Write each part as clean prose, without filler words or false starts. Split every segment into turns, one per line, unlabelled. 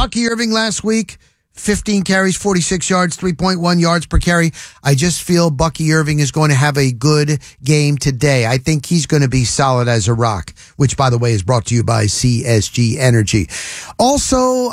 Bucky Irving last week, 15 carries, 46 yards, 3.1 yards per carry. I just feel Bucky Irving is going to have a good game today. I think he's going to be solid as a rock, which, by the way, is brought to you by CSG Energy. Also,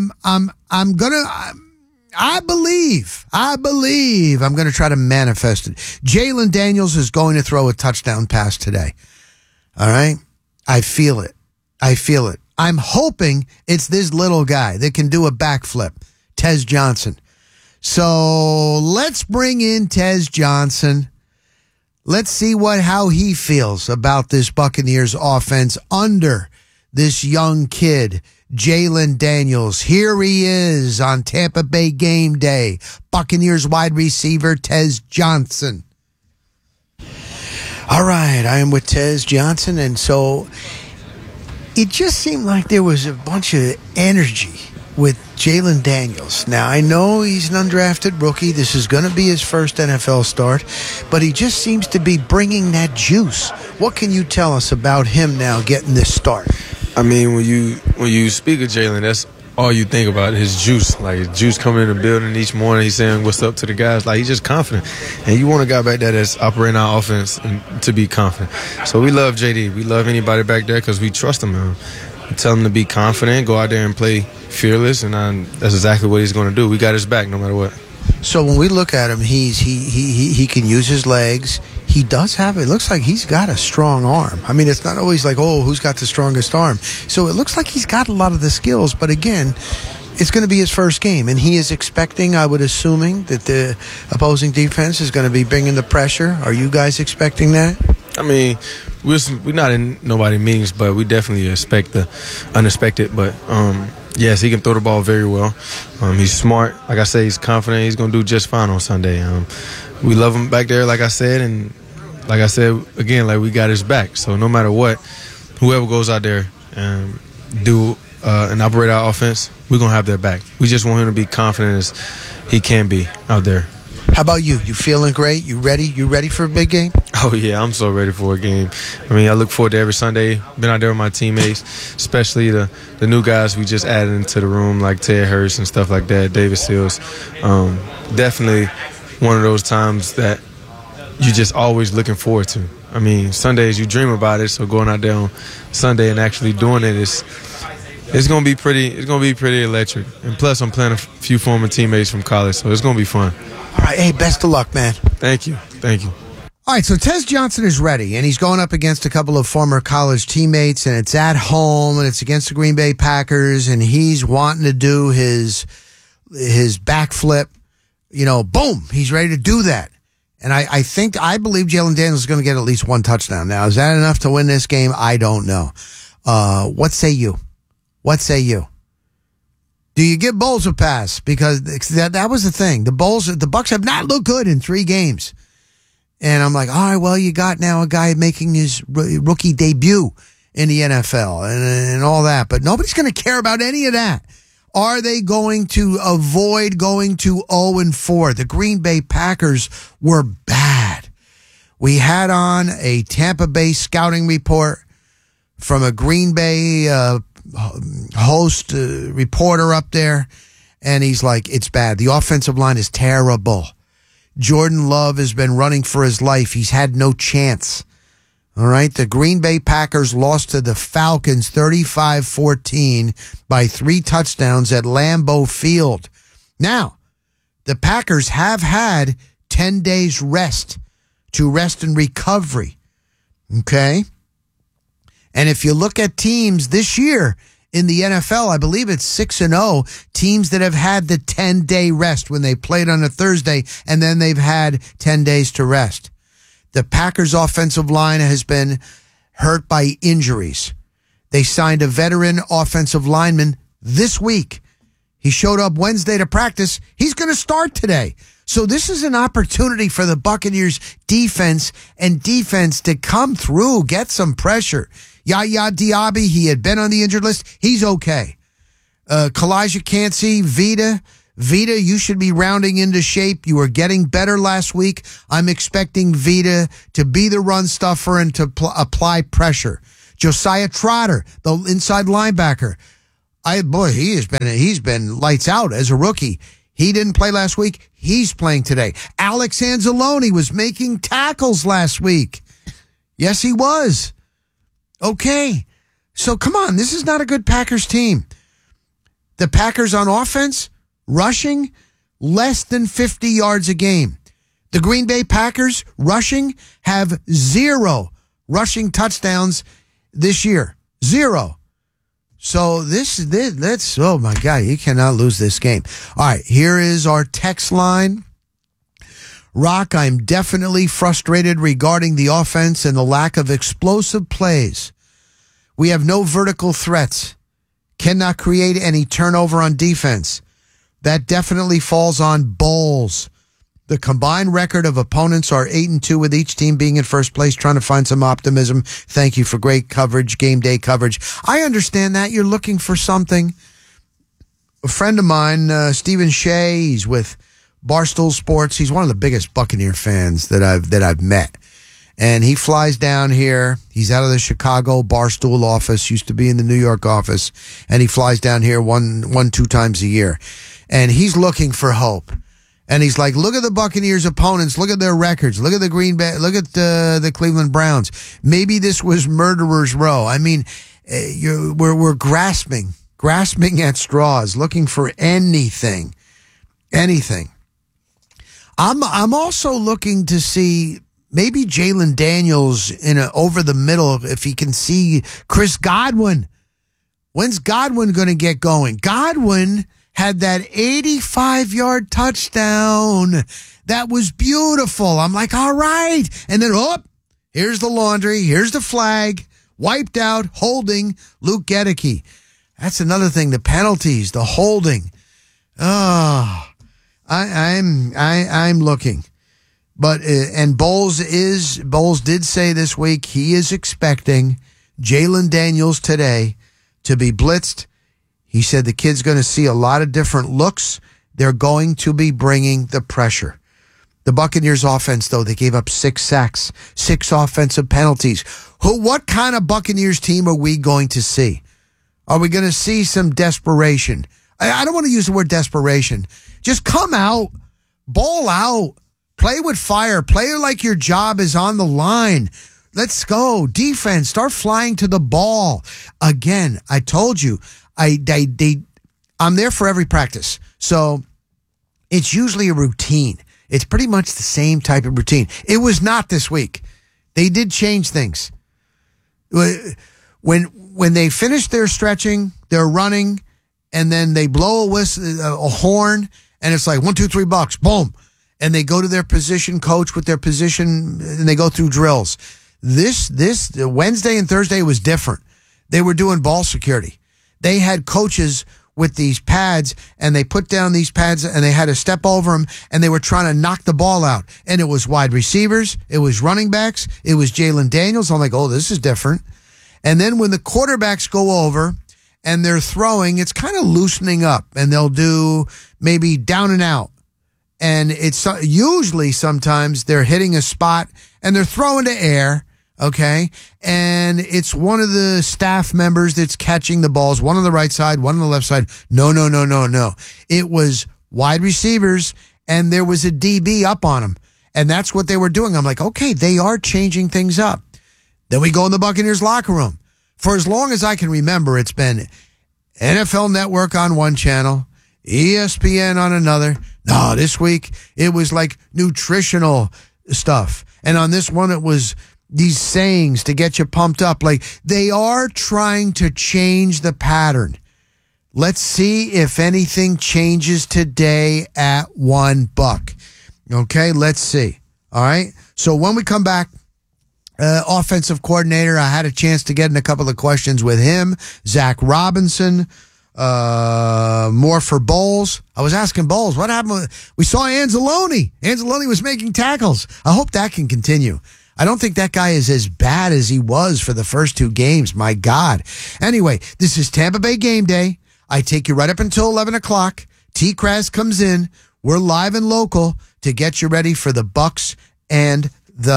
I believe I'm going to try to manifest it. Jalen Daniels is going to throw a touchdown pass today. All right? I feel it. I'm hoping it's this little guy that can do a backflip, Tez Johnson. So let's bring in Tez Johnson. Let's see how he feels about this Buccaneers offense under this young kid, Jalen Daniels. Here he is on Tampa Bay game day. Buccaneers wide receiver Tez Johnson. All right, I am with Tez Johnson, and so it just seemed like there was a bunch of energy with Jalen Daniels. Now, I know he's an undrafted rookie. This is going to be his first NFL start, but he just seems to be bringing that juice. What can you tell us about him now getting this start?
I mean, when you speak of Jalen, that's all you think about, his juice. Like, his juice coming in the building each morning, he's saying what's up to the guys. Like, he's just confident. And you want a guy back there that's operating our offense and to be confident. So we love JD. We love anybody back there because we trust him. Man. We tell him to be confident, go out there and play fearless, and that's exactly what he's going to do. We got his back no matter what.
So when we look at him, he can use his legs. He does have, it looks like he's got a strong arm. I mean, it's not always like, oh, who's got the strongest arm? So it looks like he's got a lot of the skills, but again, it's going to be his first game, and he is expecting, I would assuming, that the opposing defense is going to be bringing the pressure. Are you guys expecting that?
I mean, we're not in nobody meetings, but we definitely expect the unexpected. But yes, he can throw the ball very well. He's smart. Like I say, he's confident. He's going to do just fine on Sunday. We love him back there, like I said, and like I said again, like we got his back. So no matter what, whoever goes out there and do and operate our offense, we're gonna have their back. We just want him to be confident as he can be out there.
How about you? You feeling great? You ready? You ready for a big game?
Oh, yeah, I'm so ready for a game. I mean, I look forward to every Sunday. Been out there with my teammates, especially the new guys we just added into the room, like Ted Hurst and stuff like that, David Seals. Definitely one of those times that you're just always looking forward to. I mean, Sundays, you dream about it, so going out there on Sunday and actually doing it it's gonna be pretty electric. And plus, I'm playing a few former teammates from college, so it's gonna be fun.
All right, hey, best of luck, man.
Thank you.
All right, so Tez Johnson is ready, and he's going up against a couple of former college teammates, and it's at home, and it's against the Green Bay Packers, and he's wanting to do his backflip. You know, boom, he's ready to do that. And I believe Jalen Daniels is going to get at least one touchdown. Now, is that enough to win this game? I don't know. What say you? Do you give Bowles a pass? Because that was the thing. The Bucs have not looked good in 3 games. And I'm like, all right, well, you got now a guy making his rookie debut in the NFL and all that. But nobody's going to care about any of that. Are they going to avoid going to 0-4? The Green Bay Packers were bad. We had on a Tampa Bay scouting report from a Green Bay host reporter up there, and he's like, it's bad. The offensive line is terrible. Jordan Love has been running for his life. He's had no chance. All right, the Green Bay Packers lost to the Falcons 35-14 by 3 touchdowns at Lambeau Field. Now, the Packers have had 10 days rest and recovery. Okay? And if you look at teams this year in the NFL, I believe it's 6-0, teams that have had the 10-day rest when they played on a Thursday, and then they've had 10 days to rest. The Packers' offensive line has been hurt by injuries. They signed a veteran offensive lineman this week. He showed up Wednesday to practice. He's going to start today. So this is an opportunity for the Buccaneers defense to come through, get some pressure. Yaya Diaby, he had been on the injured list. He's okay. Kalijah Kancey, Vita, you should be rounding into shape. You were getting better last week. I'm expecting Vita to be the run stuffer and to apply pressure. Josiah Trotter, the inside linebacker. He's been lights out as a rookie. He didn't play last week. He's playing today. Alex Anzalone was making tackles last week. Yes, he was. Okay. So come on, this is not a good Packers team. The Packers on offense, rushing, less than 50 yards a game. The Green Bay Packers, rushing, have 0 rushing touchdowns this year. 0. So that's, oh my God, you cannot lose this game. All right, here is our text line. Rock, I'm definitely frustrated regarding the offense and the lack of explosive plays. We have no vertical threats. Cannot create any turnover on defense. That definitely falls on Bowles. The combined record of opponents are 8-2 with each team being in first place, trying to find some optimism. Thank you for great coverage, game day coverage. I understand that. You're looking for something. A friend of mine, Stephen Shea, he's with Barstool Sports. He's one of the biggest Buccaneer fans that I've met. And he flies down here. He's out of the Chicago Barstool office, used to be in the New York office. And he flies down here two times a year. And he's looking for hope. And he's like, look at the Buccaneers' opponents. Look at their records. Look at the Green Bay. Look at the Cleveland Browns. Maybe this was murderer's row. I mean, we're grasping at straws, looking for anything. I'm also looking to see maybe Jalen Daniels in over the middle if he can see Chris Godwin. When's Godwin going to get going? Godwin had that 85-yard touchdown. That was beautiful. I'm like, all right. And then, here's the laundry. Here's the flag. Wiped out, holding Luke Gedeke. That's another thing. The penalties, the holding. Oh, I'm looking. But, and Bowles did say this week he is expecting Jalen Daniels today to be blitzed. He said the kid's going to see a lot of different looks. They're going to be bringing the pressure. The Buccaneers offense, though, they gave up 6 sacks, 6 offensive penalties. What kind of Buccaneers team are we going to see? Are we going to see some desperation? I don't want to use the word desperation. Just come out, ball out, play with fire, play like your job is on the line. Let's go. Defense, start flying to the ball. Again, I told you, I'm there for every practice. So it's usually a routine. It's pretty much the same type of routine. It was not this week. They did change things. When they finish their stretching, they're running, and then they blow a whistle, a horn, and it's like 1, 2, 3 bucks, boom. And they go to their position coach with their position, and they go through drills. This Wednesday and Thursday was different. They were doing ball security. They had coaches with these pads, and they put down these pads, and they had to step over them, and they were trying to knock the ball out. And it was wide receivers, it was running backs, it was Jalen Daniels. I'm like, oh, this is different. And then when the quarterbacks go over and they're throwing, it's kind of loosening up, and they'll do maybe down and out. And it's usually sometimes they're hitting a spot and they're throwing to air. Okay. And it's one of the staff members that's catching the balls, one on the right side, one on the left side. No. It was wide receivers, and there was a DB up on them. And that's what they were doing. I'm like, okay, they are changing things up. Then we go in the Buccaneers locker room. For as long as I can remember, it's been NFL Network on one channel, ESPN on another. No, this week it was like nutritional stuff. And on this one, it was these sayings to get you pumped up. Like, they are trying to change the pattern. Let's see if anything changes today at $1. Okay, let's see. All right. So when we come back, offensive coordinator, I had a chance to get in a couple of questions with him. Zach Robinson, more for Bowles. I was asking Bowles, what happened? We saw Anzalone. Anzalone was making tackles. I hope that can continue. I don't think that guy is as bad as he was for the first 2 games. My God. Anyway, this is Tampa Bay Game Day. I take you right up until 11 o'clock. T-Kraz comes in. We're live and local to get you ready for the Bucs and the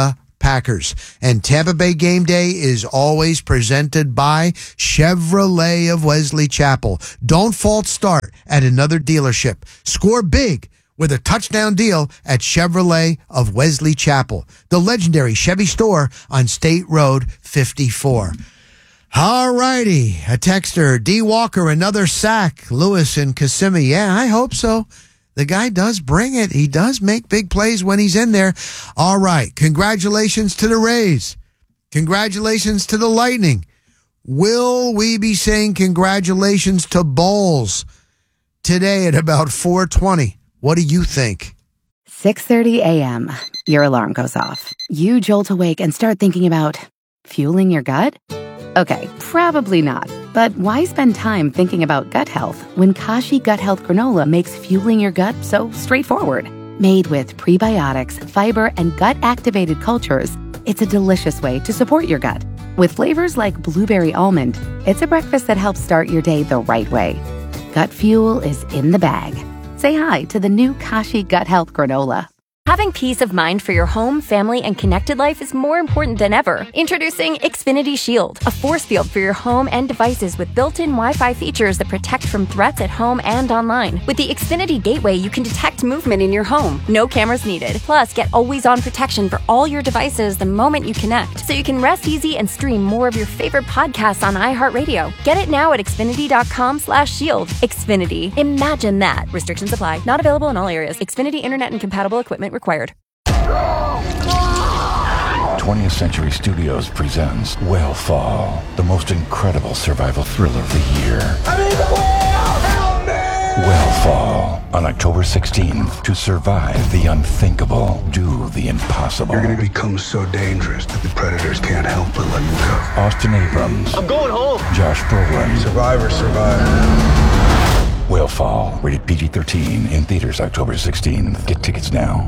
Packers. And Tampa Bay game day is always presented by Chevrolet of Wesley Chapel. Don't false start at another dealership. Score big with a touchdown deal at Chevrolet of Wesley Chapel, the legendary Chevy store on State Road 54. All righty. A texter, D. Walker, another sack. Lewis and Kissimmee. Yeah, I hope so. The guy does bring it. He does make big plays when he's in there. All right. Congratulations to the Rays. Congratulations to the Lightning. Will we be saying congratulations to Bowles today at about 4:20? What do you think?
6:30 a.m. Your alarm goes off. You jolt awake and start thinking about fueling your gut? Okay, probably not. But why spend time thinking about gut health when Kashi Gut Health Granola makes fueling your gut so straightforward? Made with prebiotics, fiber, and gut-activated cultures, it's a delicious way to support your gut. With flavors like blueberry almond, it's a breakfast that helps start your day the right way. Gut fuel is in the bag. Say hi to the new Kashi Gut Health Granola.
Having peace of mind for your home, family, and connected life is more important than ever. Introducing Xfinity Shield, a force field for your home and devices with built-in Wi-Fi features that protect from threats at home and online. With the Xfinity Gateway, you can detect movement in your home. No cameras needed. Plus, get always-on protection for all your devices the moment you connect, so you can rest easy and stream more of your favorite podcasts on iHeartRadio. Get it now at Xfinity.com/shield. Xfinity. Imagine that. Restrictions apply. Not available in all areas. Xfinity Internet and compatible equipment required.
20th Century Studios presents Whale the most incredible survival thriller of the year. I mean, help me! Whale on October 16th. To survive the unthinkable, do the impossible.
You're going to become so dangerous that the predators can't help but let you go.
Austin Abrams.
I'm going home.
Josh Brolin.
Survivor.
Whale, rated PG-13, in theaters October 16th. Get tickets now.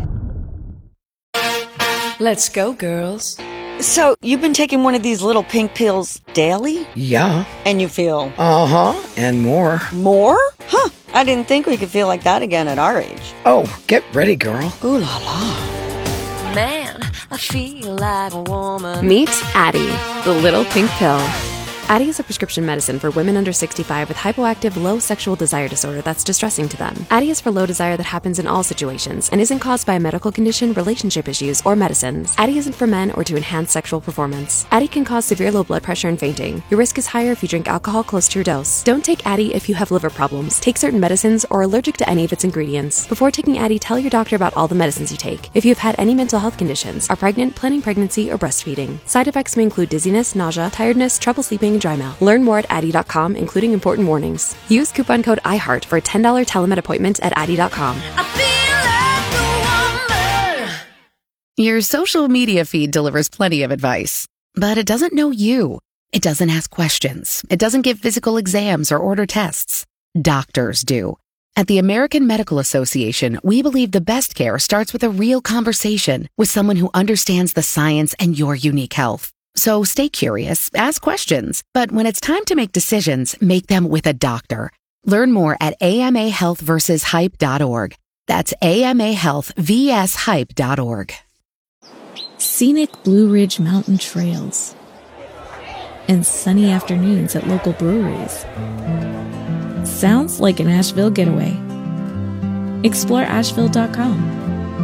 Let's go, girls.
So, you've been taking one of these little pink pills daily?
Yeah.
And you feel?
Uh-huh, and more.
More? Huh, I didn't think we could feel like that again at our age.
Oh, get ready, girl.
Ooh la la.
Man, I feel like a woman.
Meet Addyi, the little pink pill. Addyi is a prescription medicine for women under 65 with hypoactive low sexual desire disorder that's distressing to them. Addyi is for low desire that happens in all situations and isn't caused by a medical condition, relationship issues, or medicines. Addyi isn't for men or to enhance sexual performance. Addyi can cause severe low blood pressure and fainting. Your risk is higher if you drink alcohol close to your dose. Don't take Addyi if you have liver problems, take certain medicines, or are allergic to any of its ingredients. Before taking Addyi, tell your doctor about all the medicines you take. If you've had any mental health conditions, are pregnant, planning pregnancy, or breastfeeding. Side effects may include dizziness, nausea, tiredness, trouble sleeping, and dry mouth. Learn more at Addyi.com, including important warnings. Use coupon code IHEART for a $10 telemed appointment at Addyi.com.
Your social media feed delivers plenty of advice, but it doesn't know you. It doesn't ask questions. It doesn't give physical exams or order tests. Doctors do. At the American Medical Association, we believe the best care starts with a real conversation with someone who understands the science and your unique health. So stay curious, ask questions, but when it's time to make decisions, make them with a doctor. Learn more at amahealthversushype.org. That's amahealthvshype.org.
Scenic Blue Ridge Mountain trails and sunny afternoons at local breweries. Sounds like an Asheville getaway. Explore Asheville.com.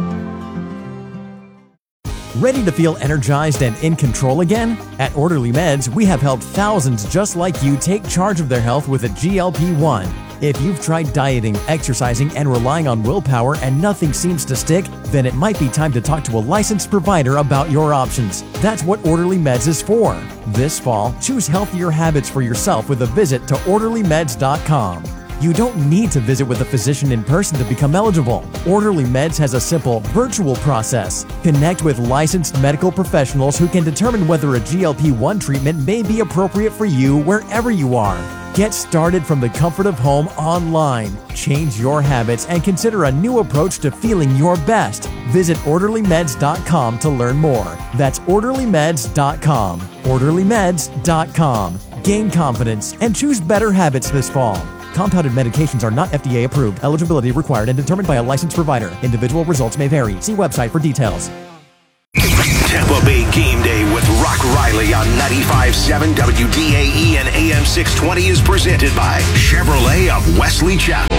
Ready to feel energized and in control again? At Orderly Meds, we have helped thousands just like you take charge of their health with a GLP-1. If you've tried dieting, exercising, and relying on willpower and nothing seems to stick, then it might be time to talk to a licensed provider about your options. That's what Orderly Meds is for. This fall, choose healthier habits for yourself with a visit to orderlymeds.com. You don't need to visit with a physician in person to become eligible. Orderly Meds has a simple, virtual process. Connect with licensed medical professionals who can determine whether a GLP-1 treatment may be appropriate for you wherever you are. Get started from the comfort of home online. Change your habits and consider a new approach to feeling your best. Visit orderlymeds.com to learn more. That's orderlymeds.com. orderlymeds.com. Gain confidence and choose better habits this fall. Compounded medications are not FDA approved. Eligibility required and determined by a licensed provider. Individual results may vary. See website for details.
Tampa Bay
Bay Game Day with Rock Riley on 95.7 WDAE and AM 620 is presented by Chevrolet of Wesley Chapel.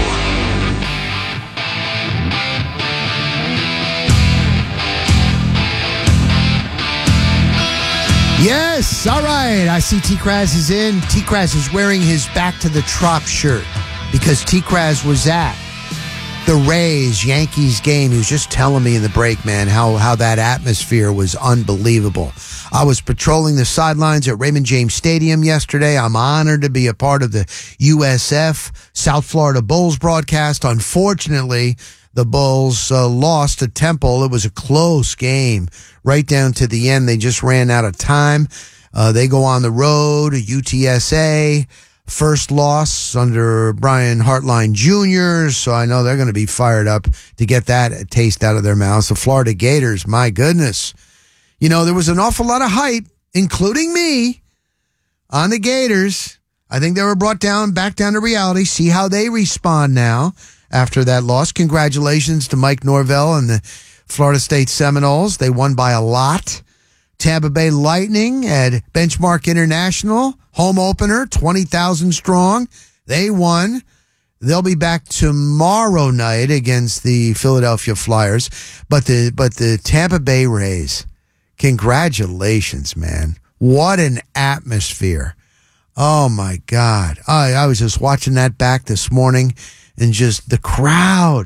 Yes, all right. I see T-Kraz is in. T-Kraz is wearing his Back to the Trop shirt because T-Kraz was at the Rays-Yankees game. He was just telling me in the break, man, how that atmosphere was unbelievable. I was patrolling the sidelines at Raymond James Stadium yesterday. I'm honored to be a part of the USF South Florida Bulls broadcast. Unfortunately, the Bulls lost to Temple. It was a close game right down to the end. They just ran out of time. They go on the road, UTSA. First loss under Brian Hartline Jr., so I know they're going to be fired up to get that taste out of their mouths. The Florida Gators, my goodness. You know, there was an awful lot of hype, including me, on the Gators. I think they were brought back down to reality. See how they respond now after that loss. Congratulations to Mike Norvell and the Florida State Seminoles. They won by a lot. Tampa Bay Lightning at Benchmark International, home opener, 20,000 strong. They won. They'll be back tomorrow night against the Philadelphia Flyers. But the Tampa Bay Rays, congratulations, man. What an atmosphere. Oh, my God. I was just watching that back this morning, and just the crowd,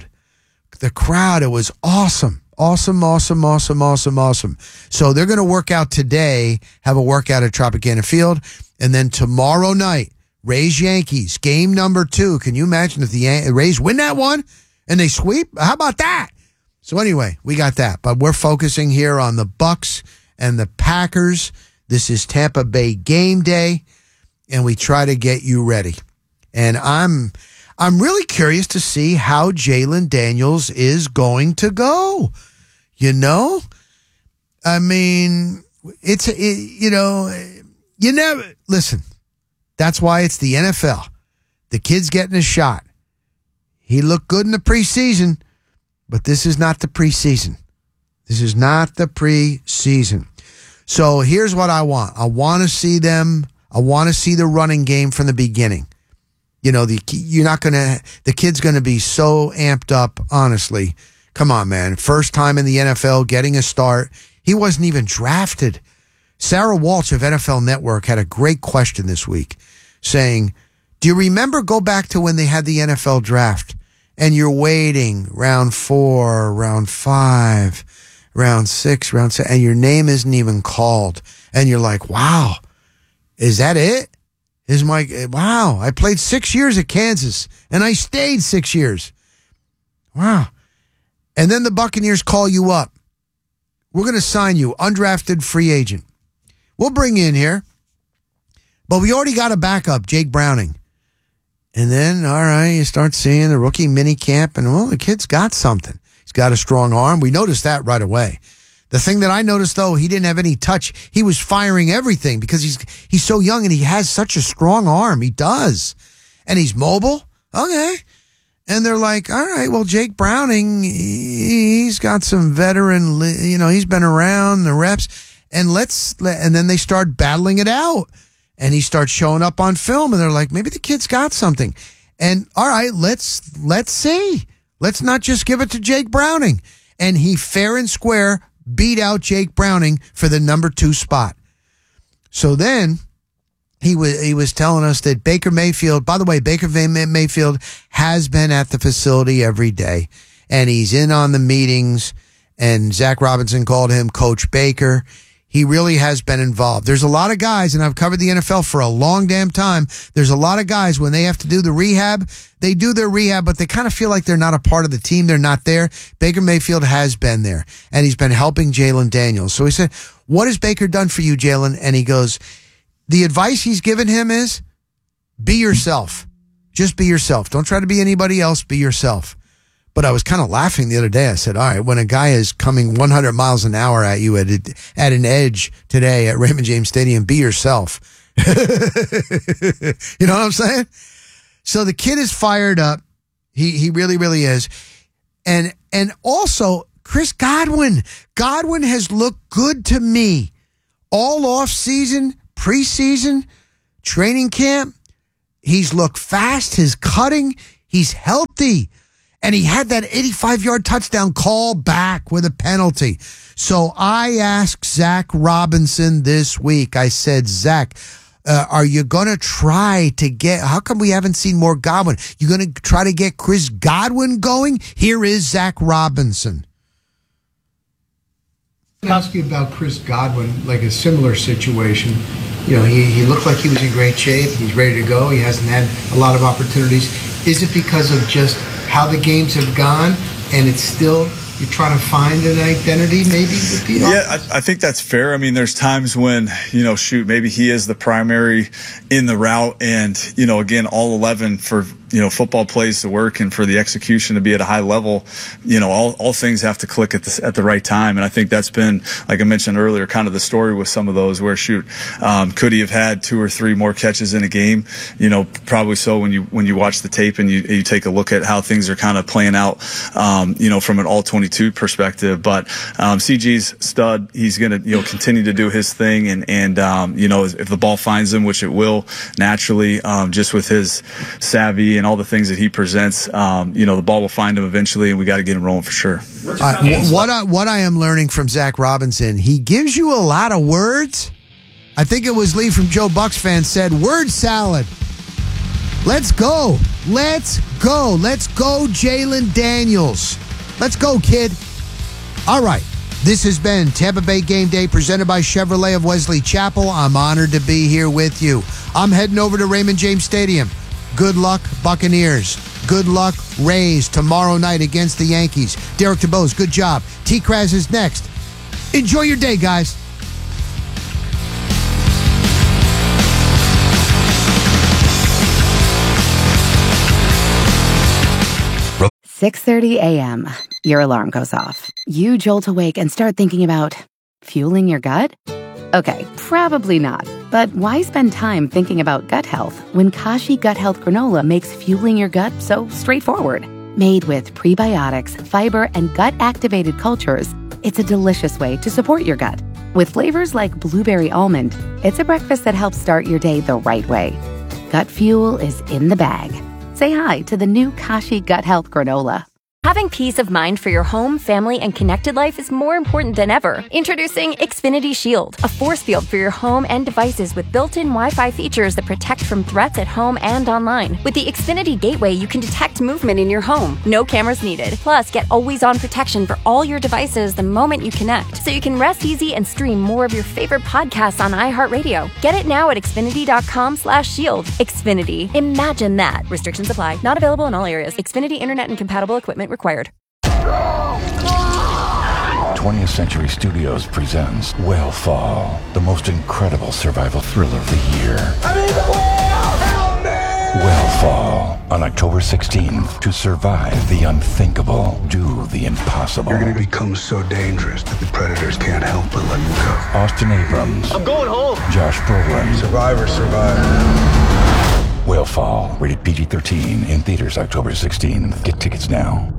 it was awesome. Awesome. So they're going to work out today, have a workout at Tropicana Field, and then tomorrow night, Rays-Yankees, game number 2. Can you imagine if the Rays win that one and they sweep? How about that? So anyway, we got that, but we're focusing here on the Bucks and the Packers. This is Tampa Bay Game Day, and we try to get you ready. And I'm really curious to see how Jalen Daniels is going to go. You know, I mean, you never listen. That's why it's the NFL. The kid's getting a shot. He looked good in the preseason, but this is not the preseason. This is not the preseason. So here's what I want. I want to see the running game from the beginning. You know, the kid's going to be so amped up, honestly. Come on, man. First time in the NFL, getting a start. He wasn't even drafted. Sarah Walsh of NFL Network had a great question this week saying, do you remember go back to when they had the NFL draft and you're waiting round 4, round 5, round 6, round 7, and your name isn't even called. And you're like, wow, is that it? Wow, I played 6 years at Kansas, and I stayed 6 years. Wow. And then the Buccaneers call you up. We're going to sign you, undrafted free agent. We'll bring you in here. But we already got a backup, Jake Browning. And then, all right, you start seeing the rookie mini camp, and, well, the kid's got something. He's got a strong arm. We noticed that right away. The thing that I noticed, though, he didn't have any touch. He was firing everything because he's so young and he has such a strong arm. He does. And he's mobile. Okay. And they're like, all right, well, Jake Browning, he's got some veteran, he's been around the reps. And then they start battling it out. And he starts showing up on film, and they're like, maybe the kid's got something. And all right, let's see. Let's not just give it to Jake Browning. And he fair and square beat out Jake Browning for the number 2 spot. So then he was telling us that Baker Mayfield, by the way, Baker Mayfield has been at the facility every day, and he's in on the meetings, and Zach Robinson called him Coach Baker. He really has been involved. There's a lot of guys, and I've covered the NFL for a long damn time. There's a lot of guys, when they have to do the rehab, they do their rehab, but they kind of feel like they're not a part of the team. They're not there. Baker Mayfield has been there, and he's been helping Jalen Daniels. So he said, what has Baker done for you, Jalen? And he goes, the advice he's given him is, be yourself. Just be yourself. Don't try to be anybody else. Be yourself. But I was kind of laughing the other day. I said, all right, when a guy is coming 100 miles an hour at you at an edge today at Raymond James Stadium, be yourself. You know what I'm saying? So the kid is fired up. He really, really is. And also, Chris Godwin. Godwin has looked good to me all off season, preseason, training camp. He's looked fast. His cutting. He's healthy. And he had that 85-yard touchdown call back with a penalty. So I asked Zach Robinson this week. I said, Zach, are you going to try to get, how come we haven't seen more Godwin? You going to try to get Chris Godwin going? Here is Zach Robinson.
I'll ask you about Chris Godwin, like a similar situation. You know, he looked like he was in great shape. He's ready to go. He hasn't had a lot of opportunities. Is it because of just how the games have gone and it's still, you're trying to find an identity maybe with Pete?
Yeah, I think that's fair. I mean, there's times when, maybe he is the primary in the route and, again, all 11 for, football plays to work and for the execution to be at a high level, all things have to click at the right time. And I think that's been, like I mentioned earlier, kind of the story with some of those where could he have had 2 or 3 more catches in a game? Probably so when you watch the tape and you take a look at how things are kind of playing out, from an all 22 perspective. But CG's stud. He's going to continue to do his thing, and if the ball finds him, which it will naturally, just with his savvy and all the things that he presents, the ball will find him eventually, and we got to get him rolling for sure.
What I am learning from Zach Robinson, he gives you a lot of words. I think it was Lee from Joe Bucks fans said, word salad. Let's go. Let's go. Let's go, Jalen Daniels. Let's go, kid. All right. This has been Tampa Bay Game Day presented by Chevrolet of Wesley Chapel. I'm honored to be here with you. I'm heading over to Raymond James Stadium. Good luck, Buccaneers. Good luck, Rays, tomorrow night against the Yankees. Derek DeBose, good job. T-Kraz is next. Enjoy your day, guys.
6:30 a.m. Your alarm goes off. You jolt awake and start thinking about fueling your gut? Okay, probably not. But why spend time thinking about gut health when Kashi Gut Health Granola makes fueling your gut so straightforward? Made with prebiotics, fiber, and gut-activated cultures, it's a delicious way to support your gut. With flavors like blueberry almond, it's a breakfast that helps start your day the right way. Gut fuel is in the bag. Say hi to the new Kashi Gut Health Granola.
Having peace of mind for your home, family, and connected life is more important than ever. Introducing Xfinity Shield, a force field for your home and devices with built-in Wi-Fi features that protect from threats at home and online. With the Xfinity Gateway, you can detect movement in your home. No cameras needed. Plus, get always-on protection for all your devices the moment you connect, so you can rest easy and stream more of your favorite podcasts on iHeartRadio. Get it now at Xfinity.com/shield. Xfinity. Imagine that. Restrictions apply. Not available in all areas. Xfinity Internet and compatible equipment required.
20th Century Studios presents Whale Fall, the most incredible survival thriller of the year. I'm in the whale! Help me! Whale Fall, on October 16th. To survive the unthinkable, do the impossible.
You're going to become so dangerous that the predators can't help but let you go.
Austin Abrams.
I'm going home.
Josh Brolin.
Survivor.
Whale Fall, rated PG-13, in theaters October 16th. Get tickets now.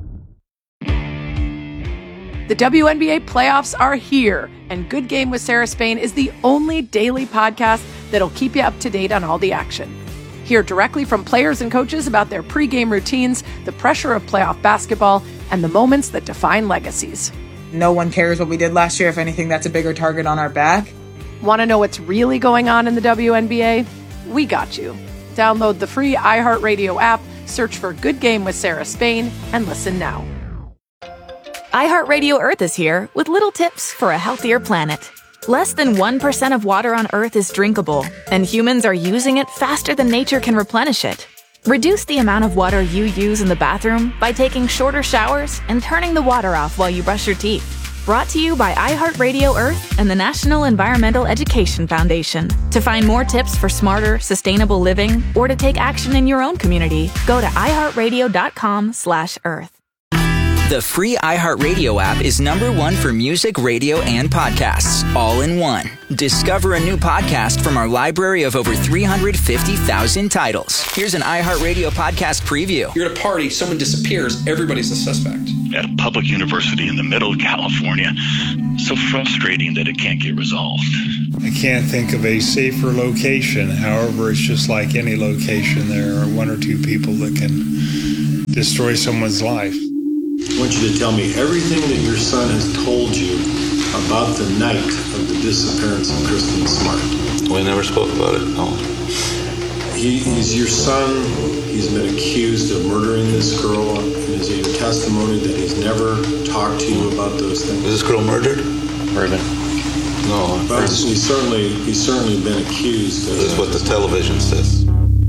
The WNBA playoffs are here, and Good Game with Sarah Spain is the only daily podcast that'll keep you up to date on all the action. Hear directly from players and coaches about their pregame routines, the pressure of playoff basketball, and the moments that define legacies.
No one cares what we did last year. If anything, that's a bigger target on our back.
Want to know what's really going on in the WNBA? We got you. Download the free iHeartRadio app, search for Good Game with Sarah Spain, and listen now.
iHeartRadio Earth is here with little tips for a healthier planet. Less than 1% of water on Earth is drinkable, and humans are using it faster than nature can replenish it. Reduce the amount of water you use in the bathroom by taking shorter showers and turning the water off while you brush your teeth. Brought to you by iHeartRadio Earth and the National Environmental Education Foundation. To find more tips for smarter, sustainable living, or to take action in your own community, go to iHeartRadio.com/Earth.
The free iHeartRadio app is #1 for music, radio, and podcasts, all in one. Discover a new podcast from our library of over 350,000 titles. Here's an iHeartRadio podcast preview.
You're at a party, someone disappears, everybody's a suspect.
at a public university in the middle of California. So frustrating that it can't get resolved.
I can't think of a safer location. However, it's just like any location. There are one or two people that can destroy someone's life.
I want you to tell me everything that your son has told you about the night of the disappearance of Kristen Smart.
We never spoke about it, no.
He's your son. He's been accused of murdering this girl. Is it your testimony that he's never talked to you about those things?
Was this girl murdered?
Raven.
No.
But he's certainly been accused.
This is what the television says.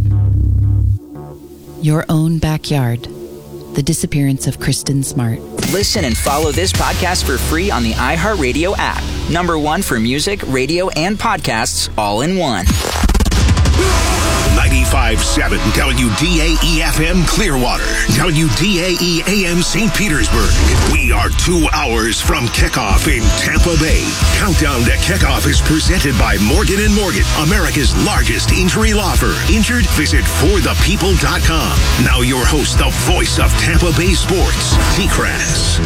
Your own backyard. The disappearance of Kristen Smart.
Listen and follow this podcast for free on the iHeartRadio app. #1 for music, radio, and podcasts all in one.
95.7 WDAE-FM Clearwater, WDAE AM St. Petersburg. We are 2 hours from kickoff in Tampa Bay. Countdown to Kickoff is presented by Morgan & Morgan, America's largest injury law firm. Injured? Visit forthepeople.com. Now your host, the voice of Tampa Bay sports, T-Crass.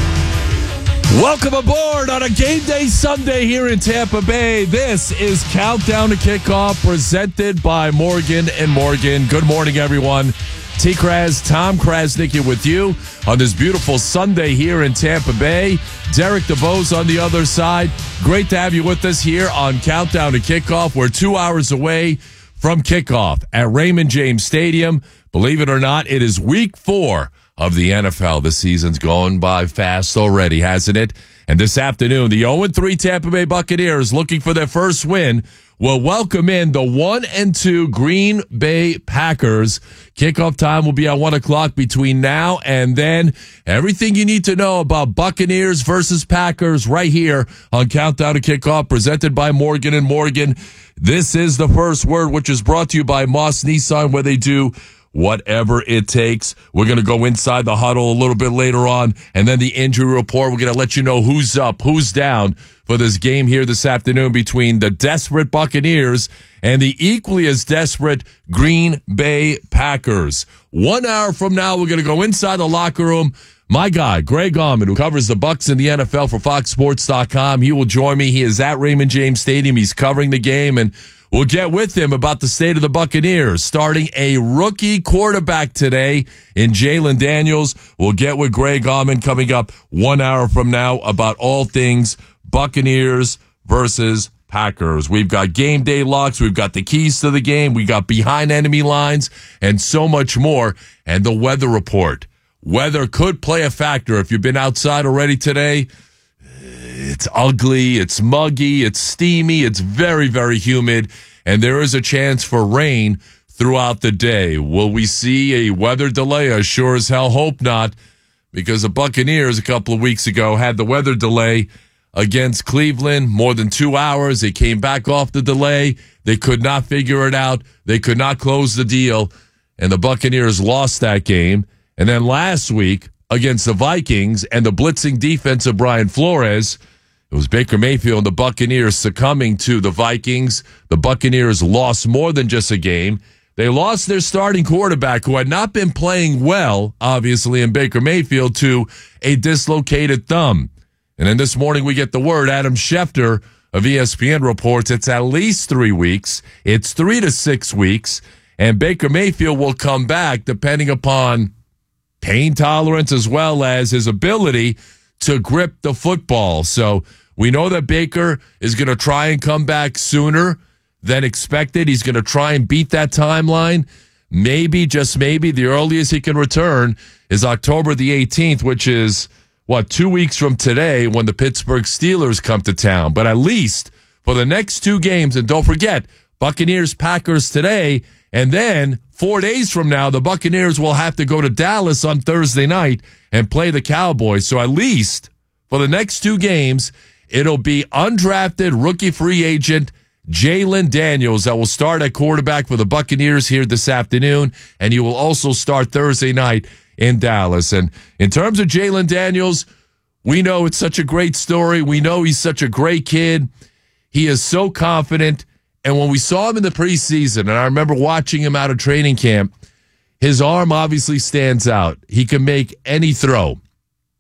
Welcome aboard on a game day Sunday here in Tampa Bay. This is Countdown to Kickoff presented by Morgan & Morgan. Good morning, everyone. T-Kraz, Tom Krasnicki with you on this beautiful Sunday here in Tampa Bay. Derek DeVos on the other side. Great to have you with us here on Countdown to Kickoff. We're 2 hours away from kickoff at Raymond James Stadium. Believe it or not, it is week 4 of the NFL. The season's going by fast already, hasn't it? And this afternoon, the 0-3 Tampa Bay Buccaneers, looking for their first win, will welcome in the 1-2 Green Bay Packers. Kickoff time will be at 1 o'clock between now and then. Everything you need to know about Buccaneers versus Packers right here on Countdown to Kickoff, presented by Morgan & Morgan. This is the first word, which is brought to you by Moss Nissan, where they do whatever it takes. We're going to go inside the huddle a little bit later on, and then the injury report. We're going to let you know who's up, who's down for this game here this afternoon between the desperate Buccaneers and the equally as desperate Green Bay Packers. 1 hour from now, we're going to go inside the locker room. My guy, Greg Auman, who covers the Bucs and the NFL for FoxSports.com, he will join me. He is at Raymond James Stadium. He's covering the game, and we'll get with him about the state of the Buccaneers, starting a rookie quarterback today in Jalen Daniels. We'll get with Greg Auman coming up 1 hour from now about all things Buccaneers versus Packers. We've got game day locks. We've got the keys to the game. We got behind enemy lines and so much more. And the weather report. Weather could play a factor. If you've been outside already today, it's ugly, it's muggy, it's steamy, it's very, very humid, and there is a chance for rain throughout the day. Will we see a weather delay? I sure as hell hope not, because the Buccaneers a couple of weeks ago had the weather delay against Cleveland, more than 2 hours. They came back off the delay. They could not figure it out. They could not close the deal, and the Buccaneers lost that game. And then last week against the Vikings and the blitzing defense of Brian Flores, it was Baker Mayfield and the Buccaneers succumbing to the Vikings. The Buccaneers lost more than just a game. They lost their starting quarterback, who had not been playing well, obviously, in Baker Mayfield, to a dislocated thumb. And then this morning we get the word, Adam Schefter of ESPN reports it's at least 3 weeks. It's 3 to 6 weeks. And Baker Mayfield will come back depending upon pain tolerance as well as his ability to grip the football. So we know that Baker is going to try and come back sooner than expected. He's going to try and beat that timeline. Maybe, just maybe, the earliest he can return is October the 18th, which is, 2 weeks from today when the Pittsburgh Steelers come to town. But at least for the next 2 games, and don't forget, Buccaneers, Packers today, and then 4 days from now, the Buccaneers will have to go to Dallas on Thursday night and play the Cowboys. So at least for the next 2 games, it'll be undrafted rookie free agent Jalen Daniels that will start at quarterback for the Buccaneers here this afternoon, and he will also start Thursday night in Dallas. And in terms of Jalen Daniels, we know it's such a great story. We know he's such a great kid. He is so confident. And when we saw him in the preseason, and I remember watching him out of training camp, his arm obviously stands out. He can make any throw.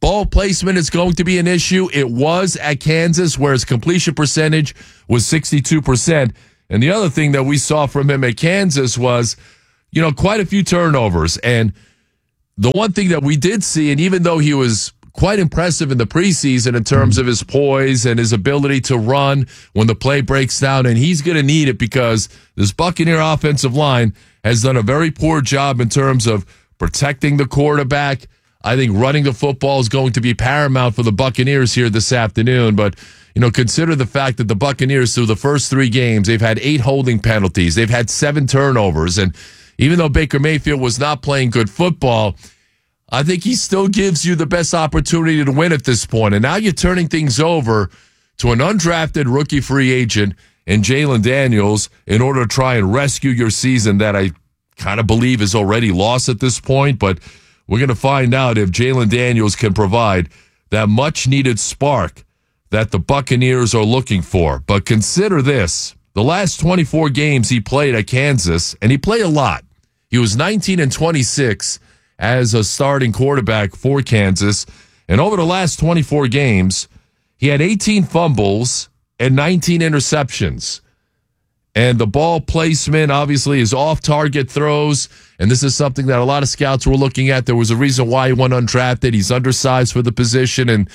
ball placement is going to be an issue. It was at Kansas, where his completion percentage was 62%. And the other thing that we saw from him at Kansas was, quite a few turnovers. And the one thing that we did see, and even though he was quite impressive in the preseason in terms of his poise and his ability to run when the play breaks down, and he's going to need it because this Buccaneer offensive line has done a very poor job in terms of protecting the quarterback. I think running the football is going to be paramount for the Buccaneers here this afternoon. But, consider the fact that the Buccaneers, through the first 3 games, they've had 8 holding penalties. They've had 7 turnovers. And even though Baker Mayfield was not playing good football, I think he still gives you the best opportunity to win at this point. And now you're turning things over to an undrafted rookie free agent in Jalen Daniels in order to try and rescue your season that I kind of believe is already lost at this point. But we're going to find out if Jalen Daniels can provide that much-needed spark that the Buccaneers are looking for. But consider this. The last 24 games he played at Kansas, and he played a lot. He was 19-26 as a starting quarterback for Kansas. And over the last 24 games, he had 18 fumbles and 19 interceptions. And the ball placement, obviously, is off-target throws. And this is something that a lot of scouts were looking at. There was a reason why he went undrafted. He's undersized for the position and,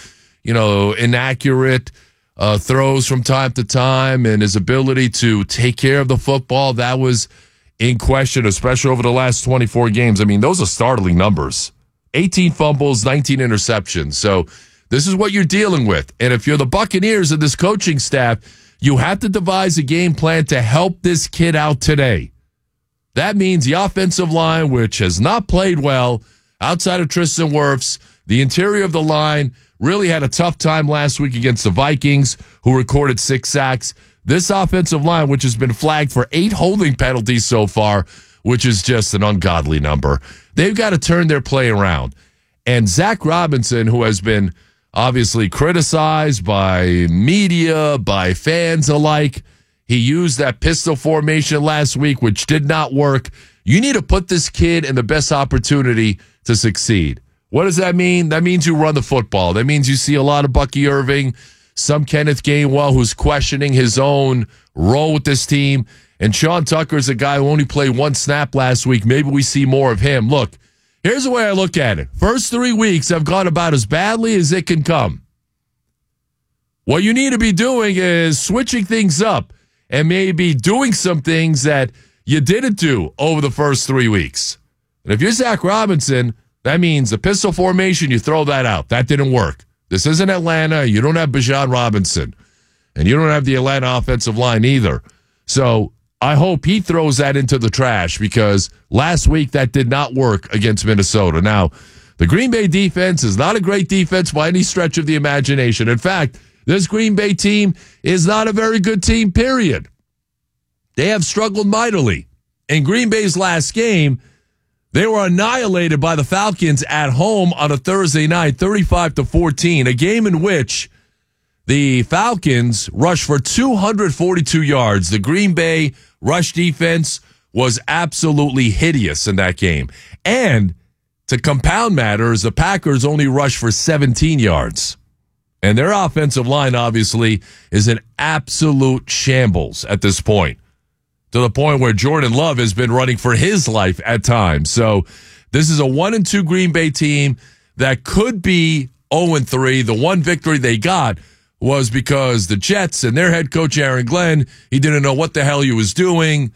inaccurate throws from time to time. And his ability to take care of the football, that was in question, especially over the last 24 games. I mean, those are startling numbers. 18 fumbles, 19 interceptions. So this is what you're dealing with. And if you're the Buccaneers and this coaching staff, you have to devise a game plan to help this kid out today. That means the offensive line, which has not played well outside of Tristan Wirfs, the interior of the line really had a tough time last week against the Vikings, who recorded 6 sacks. This offensive line, which has been flagged for 8 holding penalties so far, which is just an ungodly number, they've got to turn their play around. And Zach Robinson, who has been obviously criticized by media, by fans alike, he used that pistol formation last week, which did not work. You need to put this kid in the best opportunity to succeed. What does that mean? That means you run the football. That means you see a lot of Bucky Irving, some Kenneth Gainwell, who's questioning his own role with this team. And Sean Tucker's a guy who only played 1 snap last week. Maybe we see more of him. Look, here's the way I look at it. First 3 weeks have gone about as badly as it can come. What you need to be doing is switching things up and maybe doing some things that you didn't do over the first 3 weeks. And if you're Zach Robinson, that means the pistol formation, you throw that out. That didn't work. This isn't Atlanta. You don't have Bijan Robinson. And you don't have the Atlanta offensive line either. So I hope he throws that into the trash, because last week that did not work against Minnesota. Now, the Green Bay defense is not a great defense by any stretch of the imagination. In fact, this Green Bay team is not a very good team, period. They have struggled mightily. In Green Bay's last game, they were annihilated by the Falcons at home on a Thursday night, 35-14, a game in which the Falcons rushed for 242 yards. The Green Bay rush defense was absolutely hideous in that game. And to compound matters, the Packers only rushed for 17 yards. And their offensive line, obviously, is an absolute shambles at this point, to the point where Jordan Love has been running for his life at times. So this is a 1-2 Green Bay team that could be 0-3. The one victory they got was because the Jets and their head coach, Aaron Glenn, he didn't know what the hell he was doing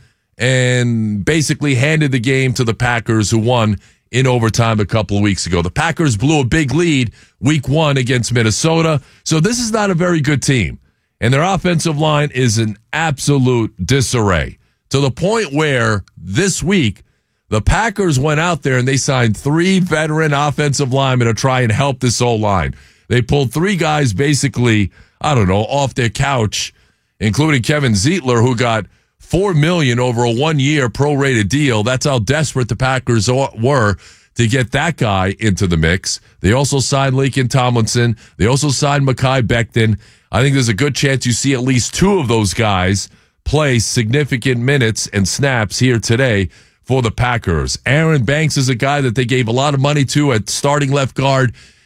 and basically handed the game to the Packers, who won in overtime a couple of weeks ago. The Packers blew a big lead week 1 against Minnesota. So this is not a very good team. And their offensive line is in absolute disarray, to the point where this week the Packers went out there and they signed 3 veteran offensive linemen to try and help this O-line. They pulled 3 guys basically, off their couch, including Kevin Zeitler, who got $4 million over a 1-year prorated deal. That's how desperate the Packers were to get that guy into the mix. They also signed Laken Tomlinson. They also signed Mekhi Becton. I think there's a good chance you see at least 2 of those guys play significant minutes and snaps here today for the Packers. Aaron Banks is a guy that they gave a lot of money to at starting left guard.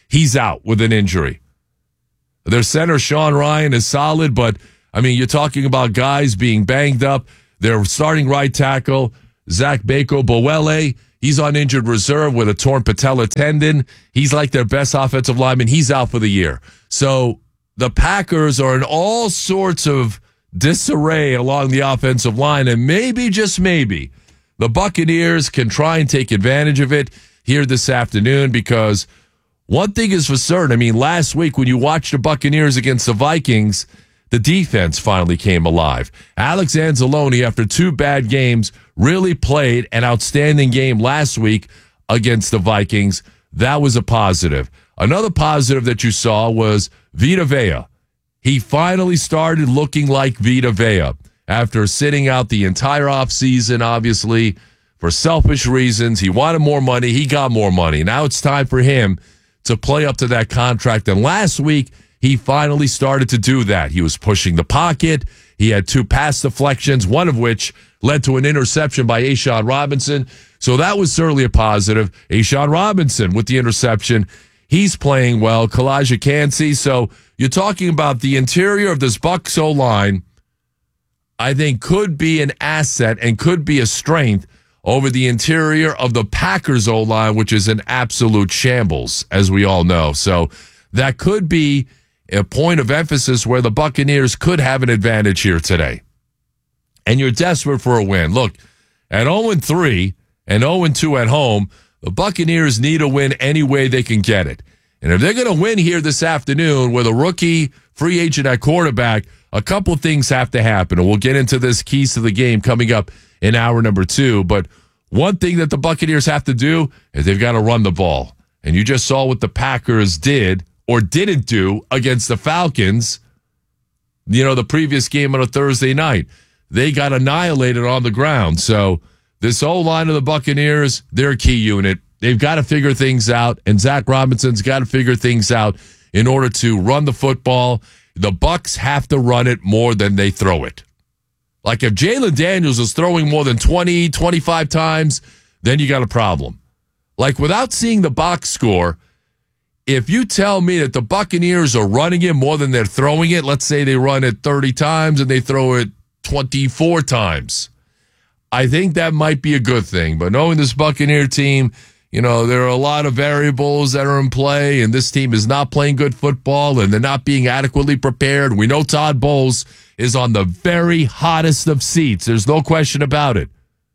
he's out with an injury. Their center, Sean Ryan, is solid, but, I mean, you're talking about guys being banged up. Their starting right tackle, Zach Bako-Boele, he's on injured reserve with a torn patella tendon. He's like their best offensive lineman. He's out for the year. So the Packers are in all sorts of disarray along the offensive line, and maybe, just maybe, the Buccaneers can try and take advantage of it here this afternoon, because one thing is for certain. I mean, last week when you watched the Buccaneers against the Vikings, the defense finally came alive. Alex Anzalone, after 2 bad games, really played an outstanding game last week against the Vikings. That was a positive. Another positive that you saw was Vita Vea. He finally started looking like Vita Vea after sitting out the entire offseason, obviously, for selfish reasons. He wanted more money. He got more money. Now it's time for him to play up to that contract. And last week, he finally started to do that. He was pushing the pocket. He had 2 pass deflections, one of which led to an interception by A'Shawn Robinson. So that was certainly a positive. A'Shawn Robinson with the interception. He's playing well. Kalijah Kancey. So you're talking about the interior of this Bucs O-line, I think, could be an asset and could be a strength over the interior of the Packers O-line, which is an absolute shambles, as we all know. So that could be a point of emphasis where the Buccaneers could have an advantage here today. And you're desperate for a win. Look, at 0-3 and 0-2 at home, the Buccaneers need a win any way they can get it. And if they're going to win here this afternoon with a rookie free agent at quarterback, a couple of things have to happen. And we'll get into this keys to the game coming up in hour number 2. But one thing that the Buccaneers have to do is they've got to run the ball. And you just saw what the Packers did or didn't do against the Falcons, the previous game on a Thursday night. They got annihilated on the ground. So this O-line of the Buccaneers, they're a key unit. They've got to figure things out, and Zach Robinson's got to figure things out in order to run the football. The Bucs have to run it more than they throw it. Like if Jalen Daniels is throwing more than 20, 25 times, then you got a problem. Like without seeing the box score, if you tell me that the Buccaneers are running it more than they're throwing it, let's say they run it 30 times and they throw it 24 times, I think that might be a good thing. But knowing this Buccaneer team, there are a lot of variables that are in play, and this team is not playing good football, and they're not being adequately prepared. We know Todd Bowles is on the very hottest of seats. There's no question about it.